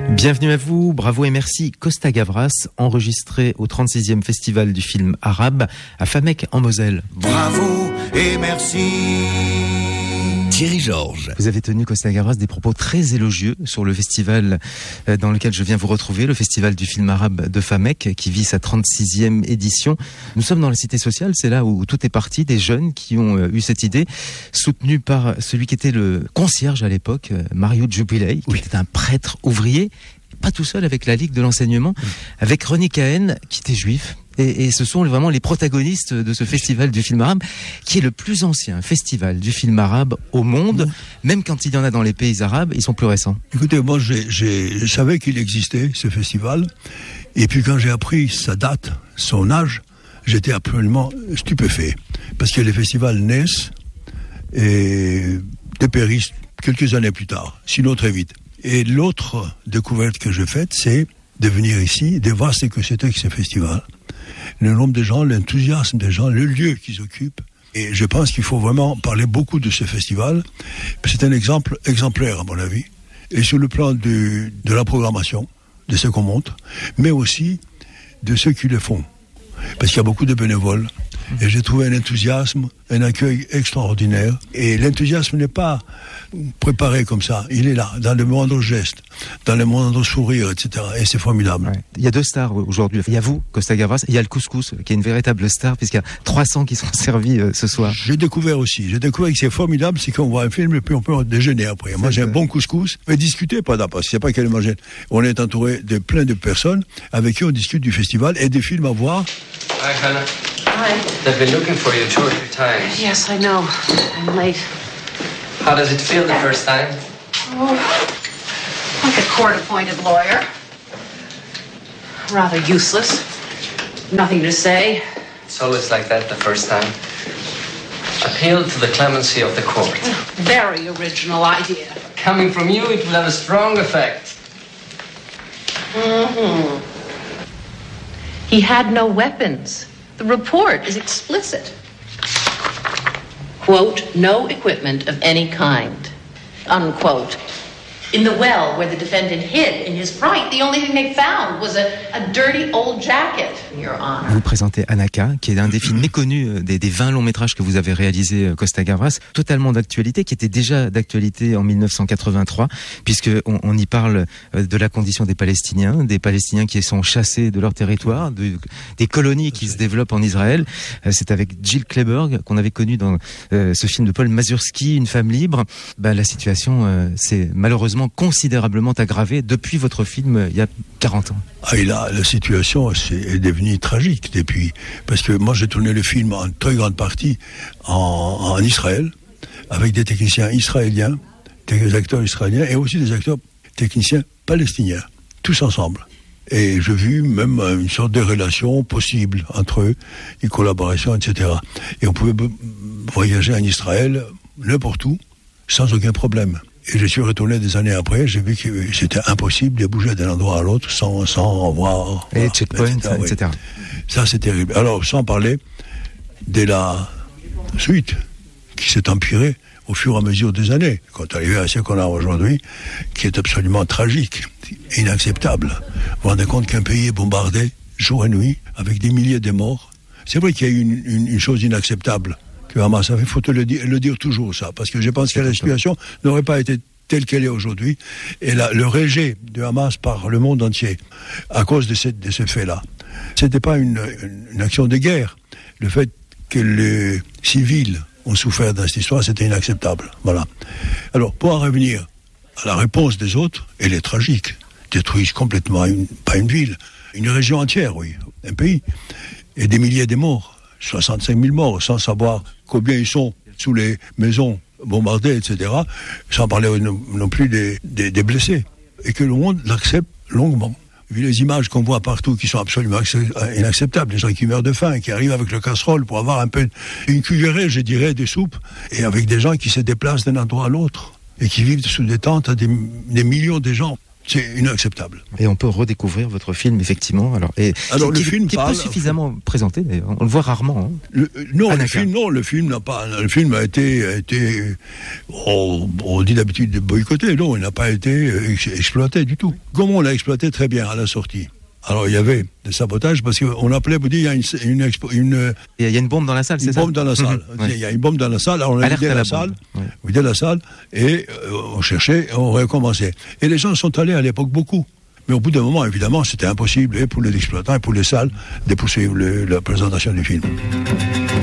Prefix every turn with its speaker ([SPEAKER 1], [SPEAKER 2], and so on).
[SPEAKER 1] Bienvenue à vous, bravo et merci. Costa Gavras, enregistré au 36e Festival du film arabe à Famecq en Moselle.
[SPEAKER 2] Bravo et merci. Thierry Georges.
[SPEAKER 1] Vous avez tenu, Costa Gavras, des propos très élogieux sur le festival dans lequel je viens vous retrouver, le Festival du film arabe de Famecq, qui vit sa 36e édition. Nous sommes dans la cité sociale, c'est là où tout est parti, des jeunes qui ont eu cette idée, soutenue par celui qui était le concierge à l'époque, Mario Jubilei, qui était un prêtre ouvrier, pas tout seul avec la Ligue de l'enseignement, avec René Cahen, qui était juif. Et ce sont vraiment les protagonistes de ce festival du film arabe, qui est le plus ancien festival du film arabe au monde. Même quand il y en a dans les pays arabes, ils sont plus récents.
[SPEAKER 3] Écoutez, moi je savais qu'il existait, ce festival. Et puis quand j'ai appris sa date, son âge, j'étais absolument stupéfait. Parce que les festivals naissent et dépérissent quelques années plus tard, sinon très vite. Et l'autre découverte que j'ai faite, c'est de venir ici, de voir ce que c'était que ce festival. Le nombre de gens, l'enthousiasme des gens, le lieu qu'ils occupent. Et je pense qu'il faut vraiment parler beaucoup de ce festival. C'est un exemple exemplaire, à mon avis. Et sur le plan de la programmation, de ce qu'on monte, mais aussi de ceux qui le font. Parce qu'il y a beaucoup de bénévoles. Et j'ai trouvé un enthousiasme, un accueil extraordinaire. Et l'enthousiasme n'est pas préparé comme ça. Il est là, dans le moindre geste, dans le moindre sourire, etc. Et c'est formidable.
[SPEAKER 1] Ouais. Il y a deux stars aujourd'hui. Il y a vous, Costa Gavras, et il y a le couscous, qui est une véritable star, puisqu'il y a 300 qui seront servis ce soir.
[SPEAKER 3] J'ai découvert que c'est formidable, c'est qu'on voit un film et puis on peut déjeuner après. Moi, j'ai un bon couscous. Mais discuter, pas parce que c'est pas qu'elle manger. On est entouré de plein de personnes avec qui on discute du festival et des films à voir.
[SPEAKER 4] Hi, Hannah.
[SPEAKER 5] Hi.
[SPEAKER 4] They've been looking for you 2 or 3 times.
[SPEAKER 5] Yes, I know. I'm late.
[SPEAKER 4] How does it feel the first time?
[SPEAKER 5] Oh, like a court-appointed lawyer. Rather useless. Nothing to say.
[SPEAKER 4] It's always like that the first time. Appeal to the clemency of the court.
[SPEAKER 5] Very original idea.
[SPEAKER 4] Coming from you, it will have a strong effect.
[SPEAKER 5] Mm-hmm. He had no weapons. The report is explicit. Quote, no equipment of any kind. Unquote. In the well where the defendant hid in his fright, the only thing they found was a dirty old jacket, Your Honor.
[SPEAKER 1] Vous présentez Anaka, qui est un des films méconnus des 20 longs métrages que vous avez réalisés, Costa Gavras, totalement d'actualité, qui était déjà d'actualité en 1983, puisqu'on y parle de la condition des Palestiniens qui sont chassés de leur territoire, des colonies qui se développent en Israël. C'est avec Jill Clayburgh qu'on avait connu dans ce film de Paul Mazursky, Une femme libre. La situation s'est malheureusement considérablement aggravée depuis votre film il y a 40 ans.
[SPEAKER 3] Ah, et là, la situation est devenue tragique depuis. Parce que moi, j'ai tourné le film en très grande partie en Israël, avec des techniciens israéliens, des acteurs israéliens et aussi des acteurs techniciens palestiniens, tous ensemble. Et j'ai vu même une sorte de relation possible entre eux, une collaboration, etc. Et on pouvait voyager en Israël n'importe où, sans aucun problème. Et je suis retourné des années après, j'ai vu que c'était impossible de bouger d'un endroit à l'autre sans voir...
[SPEAKER 1] Et checkpoint, etc.
[SPEAKER 3] Oui. Ça, c'est terrible. Alors, sans parler de la suite qui s'est empirée au fur et à mesure des années, quand arrivé à ce qu'on a aujourd'hui, qui est absolument tragique, inacceptable. Vous vous rendez compte qu'un pays est bombardé jour et nuit, avec des milliers de morts. C'est vrai qu'il y a une chose inacceptable que Hamas a fait, il faut le dire toujours ça, parce que je pense que la situation n'aurait pas été telle qu'elle est aujourd'hui, et le rejet de Hamas par le monde entier, à cause de ce fait-là. C'était pas une action de guerre. Le fait que les civils ont souffert dans cette histoire, c'était inacceptable. Voilà. Alors, pour en revenir à la réponse des autres, elle est tragique. Détruisent complètement, pas une ville, une région entière, oui, un pays, et des milliers de morts. 65 000 morts, sans savoir combien ils sont sous les maisons bombardées, etc., sans parler non plus des blessés. Et que le monde l'accepte longuement. Vu les images qu'on voit partout qui sont absolument inacceptables, les gens qui meurent de faim, qui arrivent avec le casserole pour avoir un peu une cuillerée, je dirais, de soupe, et avec des gens qui se déplacent d'un endroit à l'autre, et qui vivent sous des tentes, des millions de gens. C'est inacceptable.
[SPEAKER 1] Et on peut redécouvrir votre film, effectivement. Alors
[SPEAKER 3] le film
[SPEAKER 1] qui est pas suffisamment présenté, d'ailleurs. On le voit rarement. Hein.
[SPEAKER 3] Le film a été on dit d'habitude boycotté. Non, il n'a pas été exploité du tout. Comment on l'a exploité très bien à la sortie. Alors il y avait des sabotages parce qu'on appelait, vous dites, il y a
[SPEAKER 1] il y a une bombe dans la salle, c'est ça?
[SPEAKER 3] Une bombe dans la salle. Il y a une bombe dans la salle. Alors on a vidé la salle et on cherchait, on recommençait. Et les gens sont allés à l'époque beaucoup. Mais au bout d'un moment, évidemment, c'était impossible et pour les exploitants et pour les salles de poursuivre la présentation du film.